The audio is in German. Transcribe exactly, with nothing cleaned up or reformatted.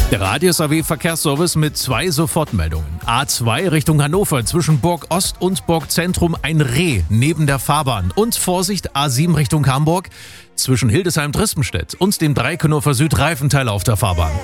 Der Radius A W Verkehrsservice mit zwei Sofortmeldungen. A zwei Richtung Hannover zwischen Burg Ost und Burg Zentrum ein Reh neben der Fahrbahn. Und Vorsicht A sieben Richtung Hamburg zwischen Hildesheim-Drispenstedt und dem Dreieck Hannover Süd Reifenteil auf der Fahrbahn.